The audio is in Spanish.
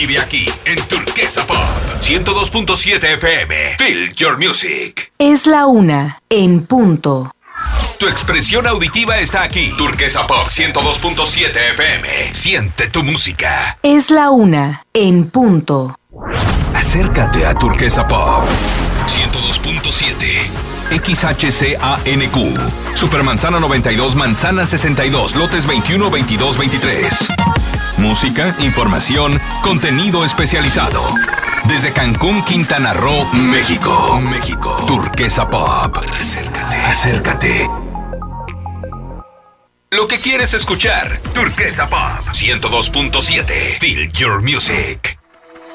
Vive aquí en Turquesa Pop 102.7 FM. Feel your music. Es la 1:00 Tu expresión auditiva está aquí. Turquesa Pop 102.7 FM. Siente tu música. Es la 1:00. Acércate a Turquesa Pop 102.7 XHCANQ. Supermanzana 92, Manzana 62, lotes 21, 22, 23. Música, información, contenido especializado. Desde Cancún, Quintana Roo, México. Turquesa Pop. Acércate. Lo que quieres escuchar. Turquesa Pop 102.7. Feel your music.